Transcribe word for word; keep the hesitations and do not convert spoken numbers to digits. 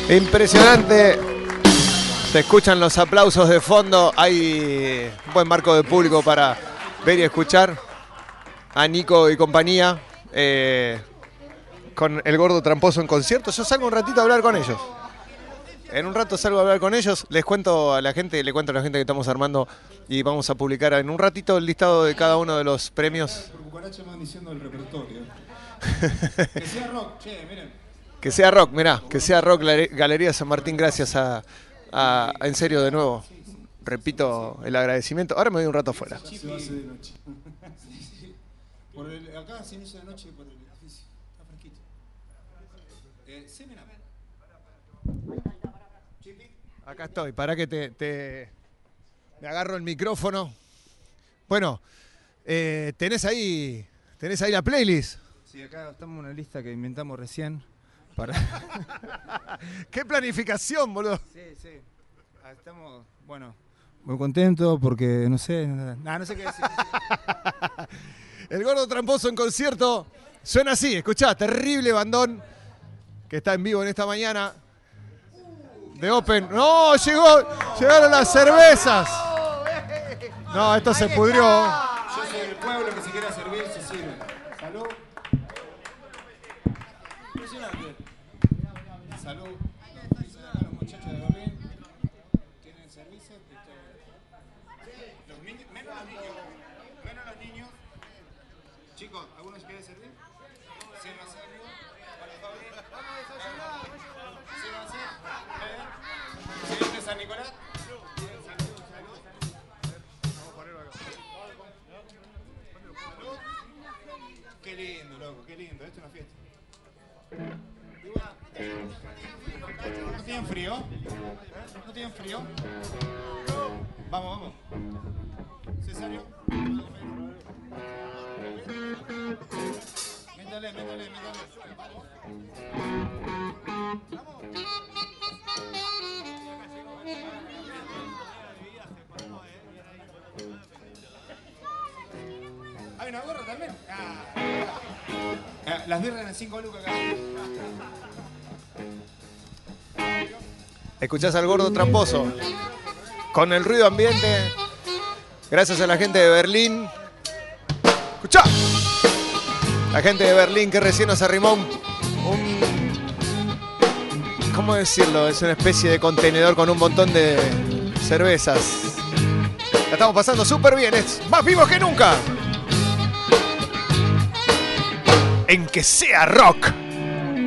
Impresionante. Se escuchan los aplausos de fondo. Hay un buen marco de público para ver y escuchar a Nico y compañía eh, con el Gordo Tramposo en concierto. Yo salgo un ratito a hablar con ellos. En un rato salgo a hablar con ellos. Les cuento a la gente, le cuento a la gente que estamos armando y vamos a publicar en un ratito el listado de cada uno de los premios. Por cucaracha van diciendo el repertorio. Que sea rock, che, miren. Que sea rock, mirá, que sea rock Galería San Martín, gracias a, a, a en serio de nuevo, repito el agradecimiento. Ahora me voy un rato afuera. Se va a hacer de noche. Por el, acá se inicia de noche por el edificio, está fresquito. Eh, semen a ver. Acá estoy, para que te, te me agarro el micrófono. Bueno, eh, tenés ahí, tenés ahí la playlist. Sí, acá estamos en una lista que inventamos recién. Para... ¡Qué planificación, boludo! Sí, sí. Estamos, bueno, muy contentos porque, no sé, nada, no sé qué decir. El Gordo Tramposo en concierto suena así, escuchá, terrible bandón que está en vivo en esta mañana de Open. ¡No! Llegó, llegaron las cervezas. No, esto se pudrió. Yo soy del pueblo, que si quiera servir, se sirve. Salud. Impresionante. Salud. Dicen acá los muchachos de Berlín. Tienen servicio. Los niños, menos los niños. Menos los niños. Chicos, ¿algunos quieren servir? Sí, va a ser. Vamos a desayunar. Sí, va a ser. ¿Sí, de San Nicolás? Qué lindo, loco, qué lindo. Esto es una fiesta. ¿No tienen frío? ¿No tienen frío? Vamos, vamos. Cesario. Métale, métale, métale. Vamos. ¿Hay una gorra también? Ah. Eh, las birras en cinco lucas acá. Escuchás al Gordo Tramposo con el ruido ambiente. Gracias a la gente de Berlín. Escuchá. La gente de Berlín que recién nos arrimó un, un... ¿Cómo decirlo? Es una especie de contenedor con un montón de cervezas. La estamos pasando súper bien. Es más vivos que nunca. En que sea rock.